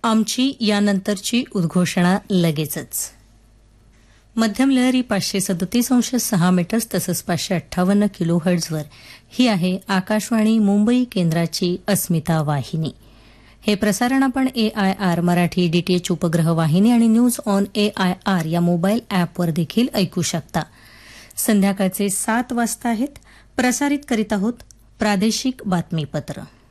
आमची यानंतरची उद्घोषणा लगेचच. मध्यम लहरी 537.6 मीटर्स तसंच 558 किलोहर्ट्झवर ही आहे आकाशवाणी मुंबई केंद्राची अस्मिता वाहिनी. हे प्रसारण आपण AIR मराठी DTH उपग्रह वाहिनी आणि न्यूज ऑन AIR या मोबाईल ॲपवर देखील ऐकू शकता. संध्याकाळचे 7 वाजता आहेत. प्रसारित करीत आहोत प्रादेशिक बातमीपत्र.